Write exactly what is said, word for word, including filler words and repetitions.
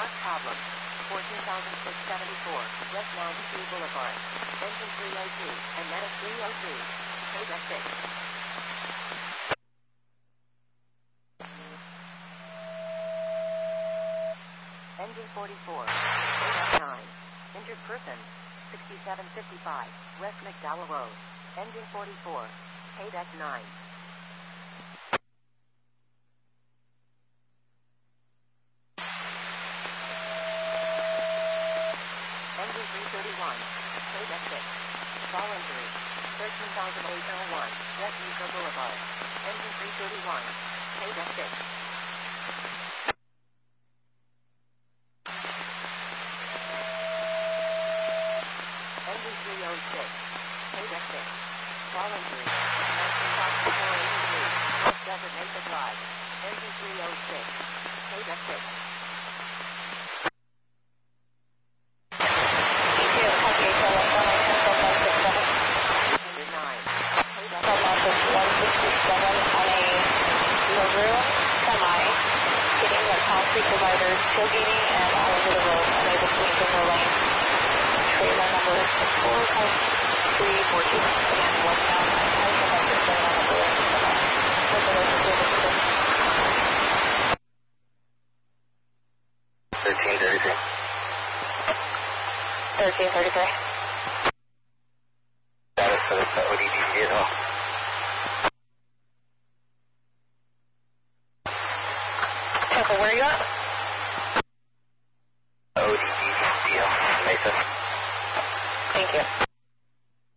Not problem. fourteen thousand six hundred seventy-four, West ninety-two Boulevard. Engine three oh two, and Meta three oh two. Payback six. Engine forty-four, Payback nine. Injured person, sixty-seven fifty-five, West McDowell Road. Engine forty-four, Payback nine. Engine three thirty-one, Payback six. Fall injury, thirteen thousand eight hundred one, West Meeker Boulevard. Engine three thirty-one, Payback six. Engine three oh six, Payback six. Fall injury, nineteen thousand four hundred eighty-three, West Desert Mesa Drive. Engine three oh six, Payback six. Supervisors tailgating and all over the road, unable to enter the lane. Trailer number four five three four two, again, westbound, I seven seven on the board, thirteen thirty-three. thirteen thirty-three. Status for the O D D vehicle.